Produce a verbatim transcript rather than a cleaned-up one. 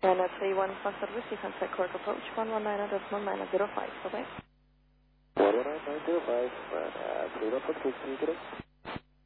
And at three one fast service, you can take correct approach, one one nine decimal nine zero five, bye-bye. one one nine nine zero five, uh, three one four six,